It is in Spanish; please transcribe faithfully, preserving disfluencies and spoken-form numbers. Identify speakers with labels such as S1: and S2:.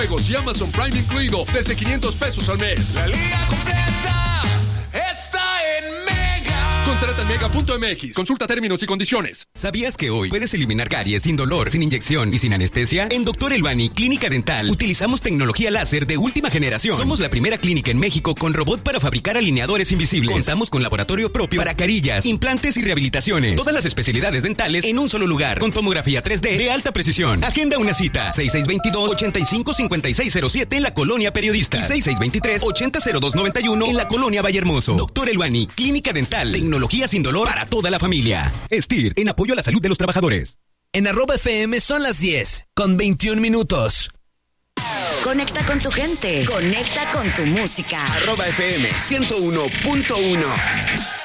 S1: juegos y Amazon Prime incluido desde quinientos pesos al mes.
S2: La liga completa está en Mega.
S1: Contrata en mega punto m x. Consulta términos y condiciones.
S3: ¿Sabías que hoy puedes eliminar caries sin dolor, sin inyección y sin anestesia? En Doctor Elbani Clínica Dental utilizamos tecnología láser de última generación. Somos la primera clínica en México con robot para fabricar alineadores invisibles. Contamos con laboratorio propio para carillas, implantes y rehabilitaciones. Todas las especialidades dentales en un solo lugar, con tomografía tres D de alta precisión. Agenda una cita seis seis dos dos, ocho cinco cinco seis cero siete en la Colonia Periodista y seis seis dos tres, ocho cero dos nueve uno en la Colonia Vallehermoso. Doctor Elbani Clínica Dental. Tecnología sin dolor para toda la familia. Estir, en apoyo a la salud de los trabajadores.
S4: En arroba F M son las diez, con veintiún minutos.
S5: Conecta con tu gente. Conecta con tu música.
S6: Arroba F M ciento uno punto uno.